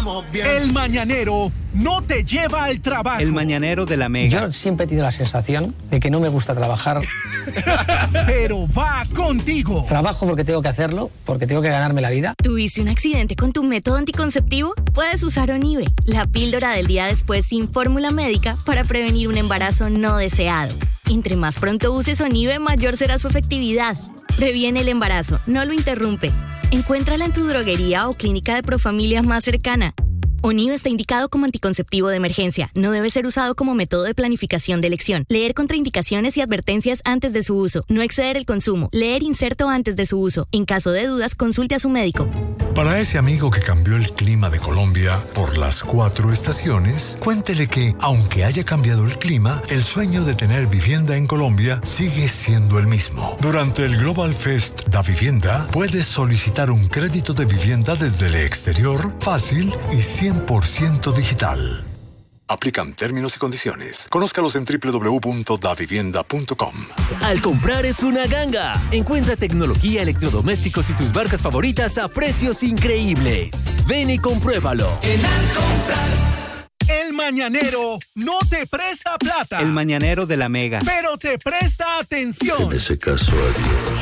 estamos bien. El mañanero no te lleva al trabajo. El mañanero de la Mega. Yo siempre he tenido la sensación de que no me gusta trabajar. Pero va contigo. Trabajo porque tengo que hacerlo, porque tengo que ganarme la vida. ¿Tuviste un accidente con tu método anticonceptivo? Puedes usar Onive, la píldora del día después sin fórmula médica para prevenir un embarazo no deseado. Entre más pronto uses Onive, mayor será su efectividad. Previene el embarazo, no lo interrumpe. Encuéntrala en tu droguería o clínica de Profamilia más cercana. Onive está indicado como anticonceptivo de emergencia. No debe ser usado como método de planificación de elección. Leer contraindicaciones y advertencias antes de su uso. No exceder el consumo. Leer inserto antes de su uso. En caso de dudas, consulte a su médico. Para ese amigo que cambió el clima de Colombia por las 4 estaciones, cuéntele que, aunque haya cambiado el clima, el sueño de tener vivienda en Colombia sigue siendo el mismo. Durante el Global Fest Da Vivienda, puedes solicitar un crédito de vivienda desde el exterior, fácil y 100% digital. Aplican términos y condiciones. Conózcalos en www.davivienda.com. Al comprar es una ganga. Encuentra tecnología, electrodomésticos y tus marcas favoritas a precios increíbles. Ven y compruébalo. En Al Comprar. El mañanero no te presta plata. El mañanero de la Mega. Pero te presta atención. En ese caso, adiós.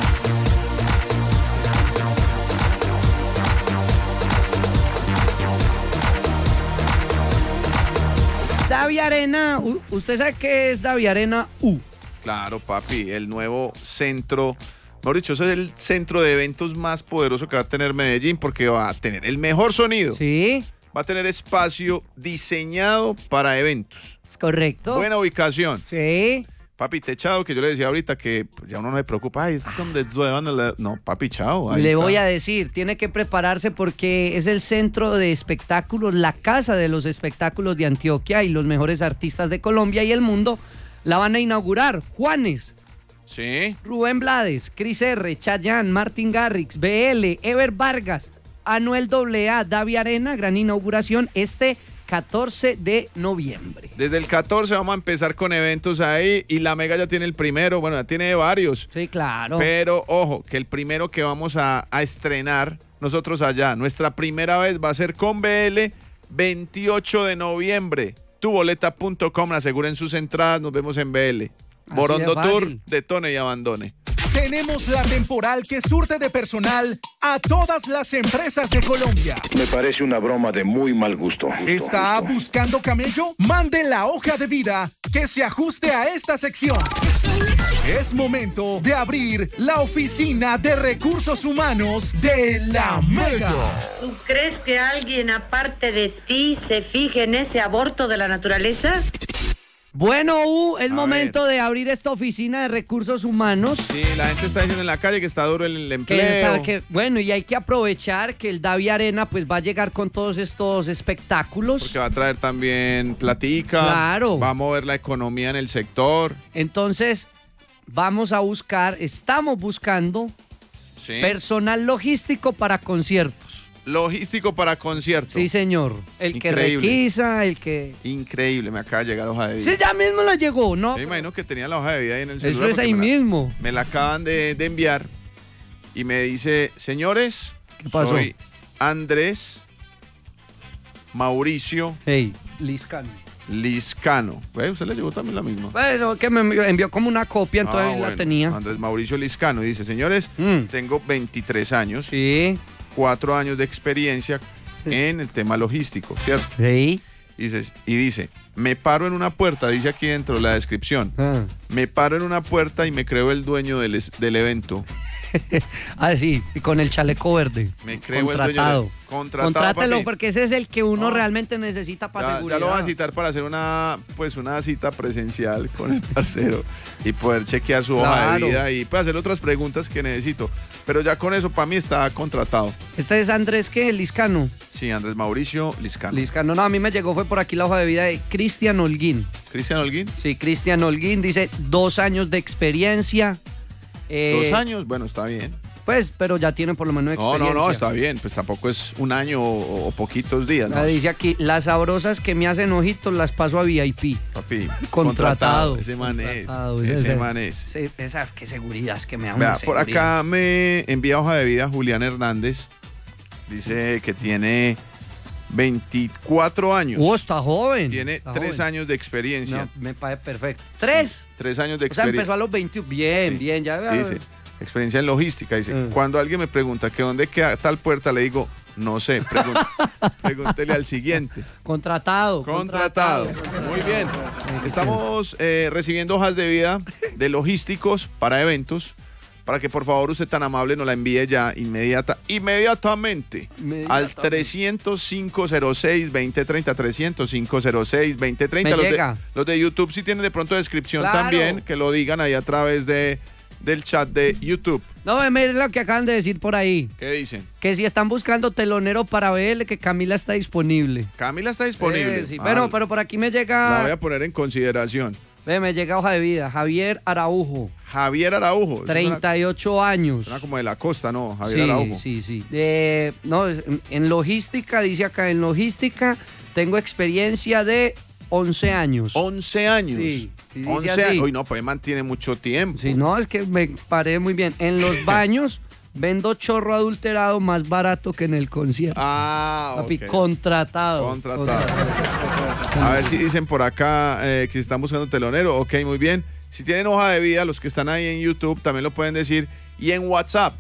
Davi Arena, ¿usted sabe qué es Davi Arena U? Claro, papi, el nuevo centro, mejor dicho, eso es el centro de eventos más poderoso que va a tener Medellín porque va a tener el mejor sonido. Sí. Va a tener espacio diseñado para eventos. Es correcto. Buena ubicación. Sí. Papi, techado, que yo le decía ahorita que ya uno no se preocupa, ay, es donde no, papi, chao. Le voy a decir, tiene que prepararse porque es el centro de espectáculos, la casa de los espectáculos de Antioquia y los mejores artistas de Colombia y el mundo la van a inaugurar. Juanes. Sí. Rubén Blades, Cris R, Chayanne, Martin Garrix, BL, Ever Vargas, Anuel AA, Davi Arena, gran inauguración 14 de noviembre. Desde el 14 vamos a empezar con eventos ahí y la Mega ya tiene el primero, bueno, ya tiene varios. Sí, claro. Pero ojo, que el primero que vamos a estrenar nosotros allá, nuestra primera vez va a ser con BL 28 de noviembre. Tuboleta.com, aseguren sus entradas, nos vemos en BL. Borondo Tour, detone y abandone. Tenemos la temporal que surte de personal a todas las empresas de Colombia. Me parece una broma de muy mal gusto. ¿Está buscando camello? Mande la hoja de vida que se ajuste a esta sección. Es momento de abrir la oficina de recursos humanos de la Mega. ¿Tú crees que alguien aparte de ti se fije en ese aborto de la naturaleza? Bueno, es momento de abrir esta oficina de recursos humanos. Sí, la gente está diciendo en la calle que está duro el empleo. Bueno, y hay que aprovechar que el Davi Arena pues va a llegar con todos estos espectáculos. Porque va a traer también platica. Claro. Va a mover la economía en el sector. Entonces, estamos buscando personal logístico para conciertos. Logístico para conciertos. Sí, señor. El Increíble. Que requisa, el que... Increíble, me acaba de llegar la hoja de vida. Sí, ya mismo lo llegó, ¿no? Me imagino que tenía la hoja de vida ahí en el celular. Eso es ahí mismo. Me la acaban de enviar y me dice, señores, ¿qué pasó? Soy Andrés Mauricio Liscano. ¿Ve? ¿Usted le llegó también la misma? Bueno, que me envió como una copia, entonces la tenía. Andrés Mauricio Liscano. Y dice, señores, tengo 23 años. Sí. 4 años de experiencia en el tema logístico, ¿cierto? Sí. Y dice, me paro en una puerta, dice aquí dentro de la descripción, me paro en una puerta y me creo el dueño del evento. Ah, sí, y con el chaleco verde. Me creo contratado. el dueño contratado. Contrátelo porque ese es el que uno realmente necesita para seguridad. Ya lo voy a citar para hacer una cita presencial con el parcero y poder chequear su hoja de vida y hacer otras preguntas que necesito. Pero ya con eso para mí está contratado. Este es Andrés, ¿qué? Liscano. Sí, Andrés Mauricio Liscano. Liscano, no, a mí me llegó, fue por aquí la hoja de vida de Cristian Holguín. ¿Cristian Holguín? Sí, Cristian Holguín, dice 2 años de experiencia. 2 años, bueno, está bien. Pues, pero ya tienen por lo menos experiencia. No, está bien, pues tampoco es un año o poquitos días, ¿no? Dice aquí, las sabrosas que me hacen ojitos las paso a VIP. Papi, contratado. Ese man es. Qué seguridad es que me da. Vea, por acá me envía hoja de vida Julián Hernández. Dice que tiene 24 años. Está joven. Tiene está 3 joven. años de experiencia. No, me parece perfecto. ¿3? 3 años de O sea, experiencia. empezó a los 21. Bien, Sí. bien, ya Dice, experiencia en logística. Dice, cuando alguien me pregunta que dónde queda tal puerta, le digo, no sé, pregúntele al siguiente. Contratado. Muy bien. Estamos recibiendo hojas de vida de logísticos para eventos, para que por favor usted tan amable nos la envíe ya inmediatamente al 300-506-2030, 300-506-2030. Los de YouTube si tienen de pronto descripción también, que lo digan ahí a través del chat de YouTube. No, miren lo que acaban de decir por ahí. ¿Qué dicen? Que si están buscando telonero para BL, que Camila está disponible. Camila está disponible. Sí, pero por aquí me llega... La voy a poner en consideración. Me llega hoja de vida. Javier Araujo. 38 años. Suena como de la costa, ¿no? Javier Araujo. Sí. No, en logística, dice acá, en logística tengo experiencia de 11 años. 11 años. Sí. 11 años. Uy, no, pues mantiene mucho tiempo. Sí, no, es que me paré muy bien. En los baños vendo chorro adulterado más barato que en el concierto. Papi, ok. Contratado. A ver si dicen por acá que están buscando telonero. Ok, muy bien. Si tienen hoja de vida, los que están ahí en YouTube también lo pueden decir. Y en WhatsApp,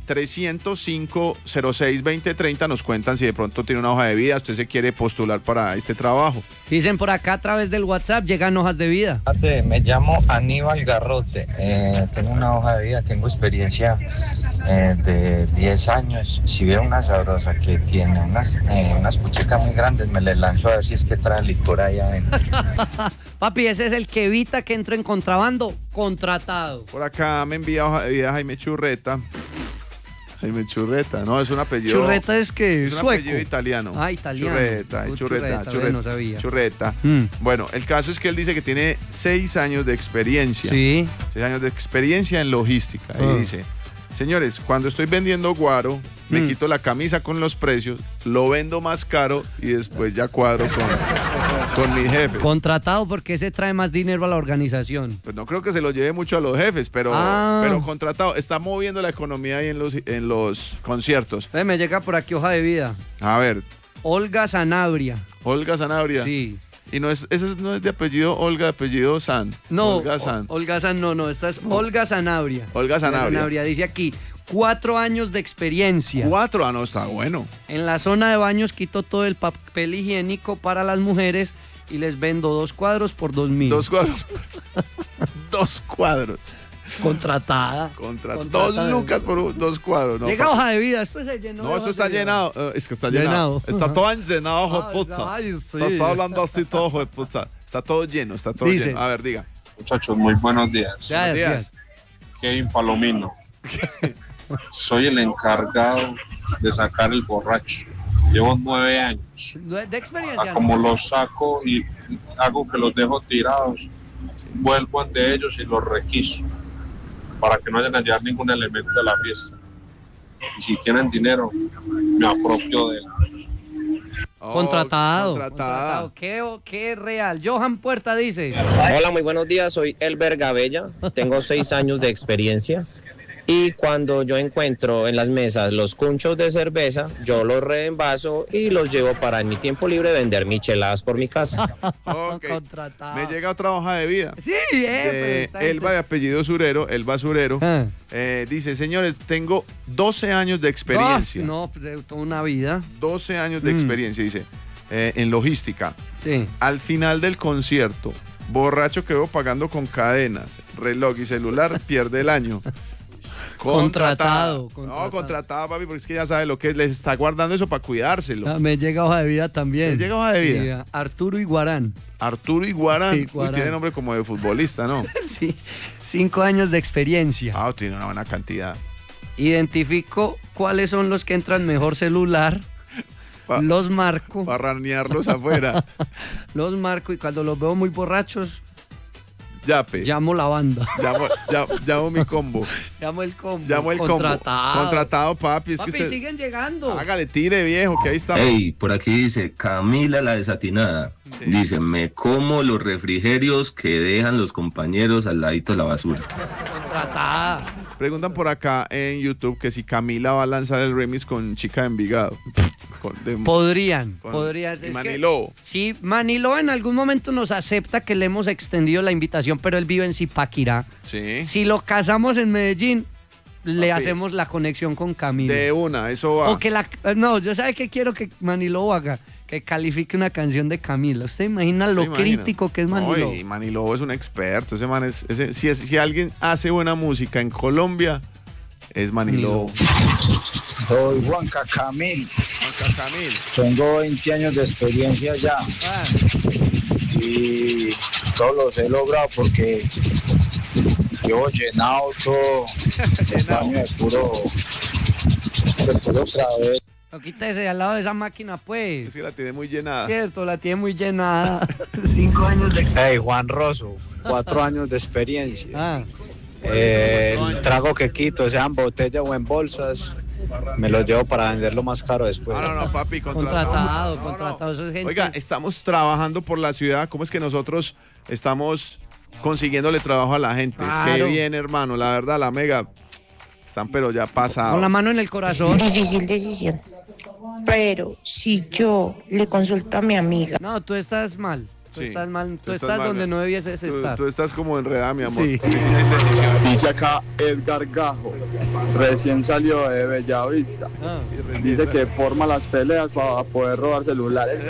300-506-2030, nos cuentan si de pronto tiene una hoja de vida, usted se quiere postular para este trabajo. Dicen por acá a través del WhatsApp, llegan hojas de vida. Me llamo Aníbal Garrote, tengo una hoja de vida, tengo experiencia de 10 años. Si veo una sabrosa que tiene unas puchecas muy grandes, me le lanzo a ver si es que trae licor ahí adentro. Papi, ese es el que evita que entre en contrabando. Contratado. Por acá me envía hoja de vida Jaime Churreta. Jaime Churreta, no, es un apellido. Churreta es que es un sueco. apellido italiano. Italiano. Churreta. No sabía. Churreta. Bueno, el caso es que él dice que tiene 6 años de experiencia. Sí. 6 años de experiencia en logística. Y dice, señores, cuando estoy vendiendo guaro, me quito la camisa con los precios, lo vendo más caro y después ya cuadro con mis jefes. Contratado porque ese trae más dinero a la organización. Pues no creo que se lo lleve mucho a los jefes, pero contratado. Está moviendo la economía ahí en los conciertos. Me llega por aquí hoja de vida. A ver. Olga Sanabria. Olga Sanabria. Sí. Y ese no es de apellido Olga, de apellido San. No, Olga San. Olga San, no, esta es Olga Sanabria. Olga Sanabria. Dice aquí, 4 años de experiencia. 4, no, está bueno. En la zona de baños quito todo el papel higiénico para las mujeres y les vendo 2 cuadros por 2.000. 2 cuadros. 2 cuadros. Contratada. 2 lucas por 2 cuadros. No, llega hoja de vida, esto se llenó. No, esto está llenado. Es que está llenado. Está todo llenado, jopuza. Está hablando así todo, jopuza. Está todo lleno, lleno. A ver, diga. Muchachos, muy buenos días. Buenos días. Kevin Palomino. Soy el encargado de sacar el borracho. Llevo 9 años. De experiencia. Como los saco y hago que los dejo tirados, vuelvo ante ellos y los requiso para que no vayan a llevar ningún elemento de la fiesta. Y si tienen dinero, me apropio de ellos. Contratado. Qué real. Johan Puerta dice. Hola, muy buenos días. Soy Elber Gabella. Tengo 6 años de experiencia. Y cuando yo encuentro en las mesas los cunchos de cerveza, yo los reenvaso y los llevo para en mi tiempo libre vender micheladas por mi casa. Okay. Me llega otra hoja de vida. Sí, Elba de apellido Surero, Elba Surero. Dice, señores, tengo 12 años de experiencia. Toda una vida. 12 años de experiencia, dice, en logística. Sí. Al final del concierto, borracho que veo pagando con cadenas, reloj y celular, pierde el año. Contratado. No, contratado, papi, porque es que ya sabe lo que es. Les está guardando eso para cuidárselo. Me llega hoja de vida también. ¿Me llega hoja de vida? Sí, Arturo Iguarán. Arturo Iguarán. Sí, Uy, tiene nombre como de futbolista, ¿no? Sí. 5 años de experiencia. Tiene una buena cantidad. Identifico cuáles son los que entran mejor celular. Los marco. Para ranearlos afuera. Los marco y cuando los veo muy borrachos, Yape. llamo la banda. Llamo mi combo. Llamo el combo. Contratado, papi. Es papi, que siguen llegando. Hágale, tire, viejo, que ahí está. Ey, por aquí dice Camila la desatinada. Sí. Dice, me como los refrigerios que dejan los compañeros al ladito de la basura. Contratada. Preguntan por acá en YouTube que si Camila va a lanzar el remix con Chica de Envigado. Podrían. Y Manilobo. Sí, Manilobo en algún momento nos acepta que le hemos extendido la invitación, pero él vive en Zipaquirá. Sí. Si lo casamos en Medellín, le hacemos la conexión con Camilo. De una, eso va. O que no, yo sabe que quiero que Manilobo haga, que califique una canción de Camilo. ¿Usted imagina lo crítico que es Manilobo? Y Manilobo es un experto. Ese man si alguien hace buena música en Colombia, es Manilobo. Soy Juanca Camil. Juanca Camil. Tengo 20 años de experiencia ya. Y todos los he logrado porque llevo llenado todo. Baño de puro través. No, quítese al lado de esa máquina, pues. Es que la tiene muy llenada. Cierto, la tiene muy llenada. 5 años de... Hey, Juan Rosso, 4 años de experiencia. El trago que quito, sea en botella o en bolsas, me lo llevo para venderlo más caro después. No, papi, contratado. Eso es gente... Oiga, estamos trabajando por la ciudad. ¿Cómo es que nosotros estamos consiguiéndole trabajo a la gente? Claro. Qué bien, hermano. La verdad, la Mega están pero ya pasados. Con la mano en el corazón. Difícil decisión. Pero si yo le consulto a mi amiga. No, tú estás mal. Tú Sí, estás mal. Tú estás estás mal. donde no debieses estar. Tú estás como enredada, mi amor. Sí. Difícil decisión. Dice acá Edgar Gajo, recién salió de Bellavista. Dice que forma las peleas para poder robar celulares.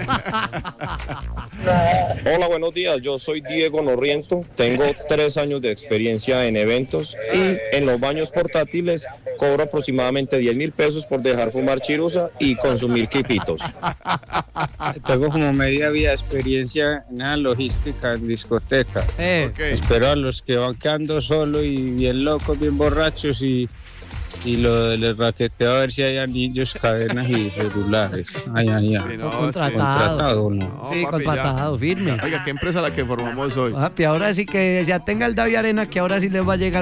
Hola, buenos días. Yo soy Diego Norriento. Tengo 3 años de experiencia en eventos y en los baños portátiles cobro aproximadamente 10.000 pesos por dejar fumar chirusa y consumir quipitos. Tengo como media vida de experiencia en la logística en discoteca. Espero a los que van quedando solos y bien locos, bien borrachos y lo del raqueteo a ver si hay anillos, cadenas y celulares. Ay. Contratado, ¿no? Sí, papi, contratado, ya. firme. Oiga, ¿qué empresa la que formamos hoy? Papi, ahora sí que ya tenga el David Arena, que ahora sí les va a llegar